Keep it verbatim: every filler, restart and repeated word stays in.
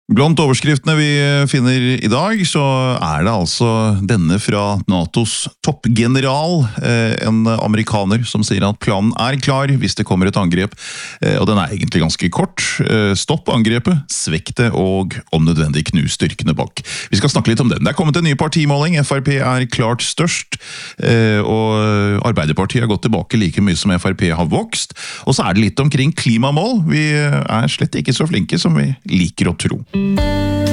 Blant overskriftene vi finner i dag, så er det altså denne fra NATOs toppgeneral, en amerikaner som sier at planen er klar hvis det kommer et angrep, og den er egentlig ganske kort. Stopp angrepet, svekk det og om nødvendig knus styrkene bak. Vi skal snakke litt om den. Det er kommet en ny partimåling, F R P er klart størst, og Arbeiderpartiet har gått tilbake like mye som F R P har vokst, og så er det litt omkring klimamål. Vi er slett ikke så flinke som vi liker å tro.